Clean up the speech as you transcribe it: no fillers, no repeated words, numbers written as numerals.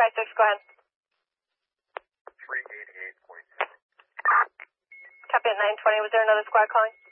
956, go ahead. 388.7. Copy at 920. Was there another squad calling?